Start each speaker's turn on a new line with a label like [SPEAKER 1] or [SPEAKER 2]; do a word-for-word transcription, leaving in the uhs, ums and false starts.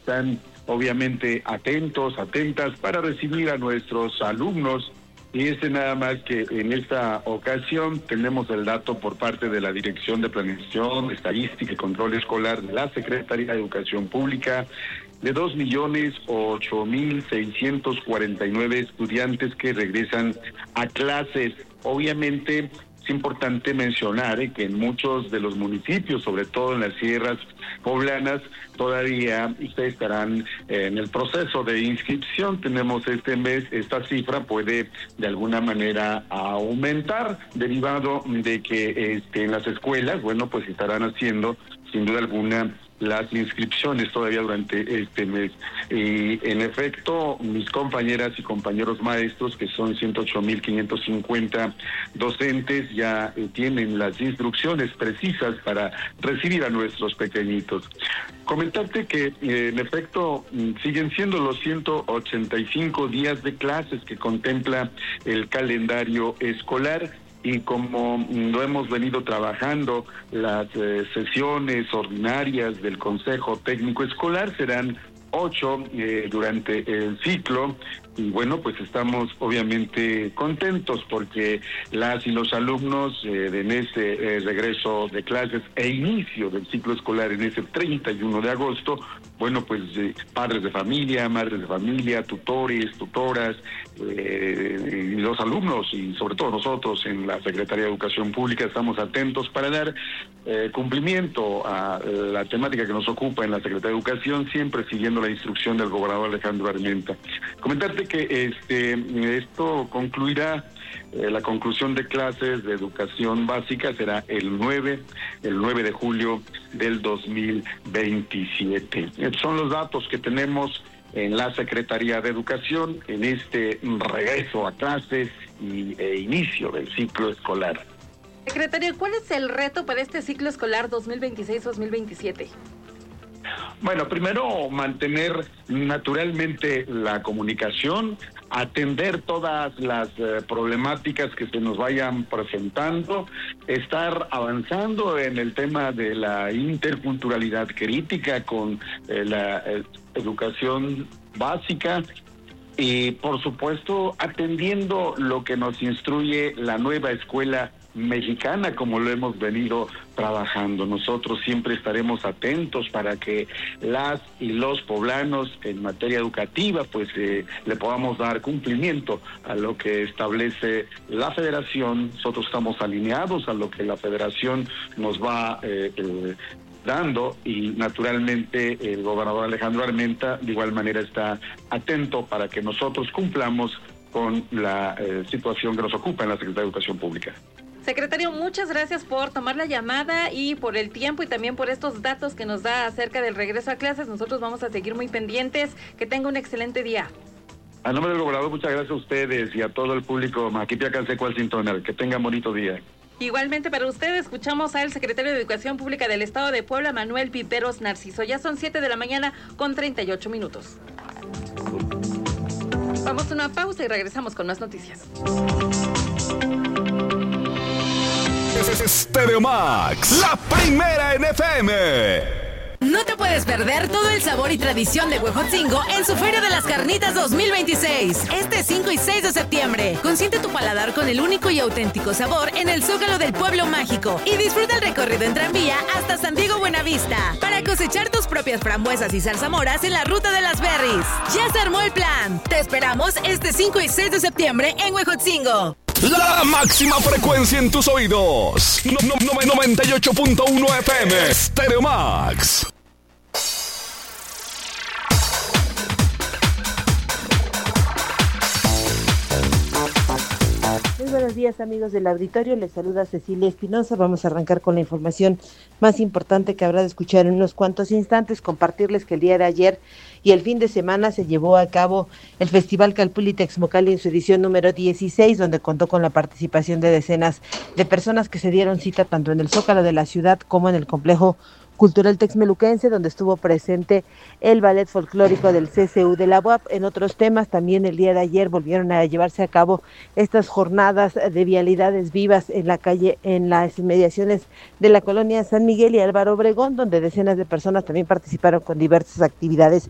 [SPEAKER 1] están obviamente atentos, atentas para recibir a nuestros alumnos. Y este nada más que en esta ocasión tenemos el dato por parte de la Dirección de Planeación, Estadística y Control Escolar de la Secretaría de Educación Pública, de dos millones ocho mil seiscientos cuarenta y nueve estudiantes que regresan a clases. Obviamente es importante mencionar eh, que en muchos de los municipios, sobre todo en las sierras poblanas, todavía ustedes estarán eh, en el proceso de inscripción. Tenemos este mes, esta cifra puede de alguna manera aumentar, derivado de que este, en las escuelas, bueno, pues estarán haciendo sin duda alguna las inscripciones todavía durante este mes. Y en efecto, mis compañeras y compañeros maestros, que son ciento ocho mil quinientos cincuenta docentes, ya eh, tienen las instrucciones precisas para recibir a nuestros pequeñitos. Comentarte que eh, en efecto siguen siendo los ciento ochenta y cinco días de clases que contempla el calendario escolar. Y como lo hemos venido trabajando, las eh, sesiones ordinarias del Consejo Técnico Escolar serán ocho eh, durante el ciclo. Y bueno, pues estamos obviamente contentos porque las y los alumnos eh, en este eh, regreso de clases e inicio del ciclo escolar en ese treinta y uno de agosto, bueno, pues eh, padres de familia, madres de familia, tutores, tutoras, eh, y los alumnos y sobre todo nosotros en la Secretaría de Educación Pública estamos atentos para dar eh, cumplimiento a la temática que nos ocupa en la Secretaría de Educación, siempre siguiendo la instrucción del gobernador Alejandro Armenta. Comentarte que este esto concluirá, eh, la conclusión de clases de educación básica será el nueve, el nueve de julio del dos mil veintisiete. Estos son los datos que tenemos en la Secretaría de Educación en este regreso a clases y e inicio del ciclo escolar.
[SPEAKER 2] Secretario, ¿cuál es el reto para este ciclo escolar dos mil veintiséis dos mil veintisiete?
[SPEAKER 1] Bueno, primero mantener naturalmente la comunicación, atender todas las eh, problemáticas que se nos vayan presentando, estar avanzando en el tema de la interculturalidad crítica con eh, la eh, educación básica y, por supuesto, atendiendo lo que nos instruye la nueva escuela mexicana, como lo hemos venido trabajando. Nosotros siempre estaremos atentos para que las y los poblanos en materia educativa pues eh, le podamos dar cumplimiento a lo que establece la federación. Nosotros estamos alineados a lo que la federación nos va eh, eh, dando y naturalmente el gobernador Alejandro Armenta de igual manera está atento para que nosotros cumplamos con la eh, situación que nos ocupa en la Secretaría de Educación Pública.
[SPEAKER 2] Secretario, muchas gracias por tomar la llamada y por el tiempo y también por estos datos que nos da acerca del regreso a clases. Nosotros vamos a seguir muy pendientes. Que tenga un excelente día.
[SPEAKER 1] A nombre del gobernador, muchas gracias a ustedes y a todo el público Maquipia Cansecual Sintonal. Que tengan bonito día.
[SPEAKER 2] Igualmente para ustedes, escuchamos al secretario de Educación Pública del Estado de Puebla, Manuel Viveros Narciso. Ya son siete de la mañana con treinta y ocho minutos. Vamos a una pausa y regresamos con más noticias.
[SPEAKER 3] Stereo Max, la primera en F M.
[SPEAKER 4] No te puedes perder todo el sabor y tradición de Huejotzingo en su Feria de las Carnitas dos mil veintiséis. Este cinco y seis de septiembre. Consiente tu paladar con el único y auténtico sabor en el Zócalo del Pueblo Mágico. Y disfruta el recorrido en tranvía hasta San Diego Buenavista. Para cosechar tus propias frambuesas y zarzamoras en la Ruta de las Berries. Ya se armó el plan. Te esperamos este cinco y seis de septiembre en Huejotzingo.
[SPEAKER 3] La máxima frecuencia en tus oídos. No, no, no, noventa y ocho punto uno F M. Stereo Max.
[SPEAKER 5] Muy buenos días, amigos del auditorio. Les saluda Cecilia Espinosa. Vamos a arrancar con la información más importante que habrá de escuchar en unos cuantos instantes. Compartirles que el día de ayer y el fin de semana se llevó a cabo el Festival Calpulli Texmocali en su edición número dieciséis, donde contó con la participación de decenas de personas que se dieron cita tanto en el Zócalo de la ciudad como en el complejo cultural texmeluquense, donde estuvo presente el ballet folclórico del C C U de la U A P. En otros temas, también el día de ayer volvieron a llevarse a cabo estas jornadas de vialidades vivas en la calle, en las inmediaciones de la colonia San Miguel y Álvaro Obregón, donde decenas de personas también participaron con diversas actividades